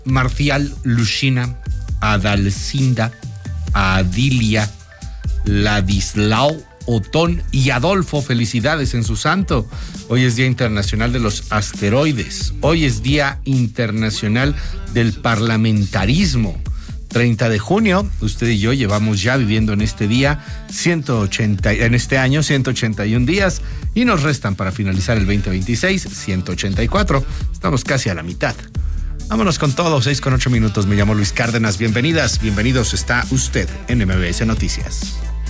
Marcial, Luchina, Adalcinda, Adilia, Ladislao, Otón y Adolfo. Felicidades en su santo. Hoy es Día Internacional de los Asteroides. Hoy es Día Internacional del Parlamentarismo. 30 de junio, usted y yo llevamos ya viviendo en este día en este año 181 días y nos restan para finalizar el 2026 184. Estamos casi a la mitad. Vámonos con todo, 6:08. Me llamo Luis Cárdenas. Bienvenidas, bienvenidos. Está usted en MBS Noticias.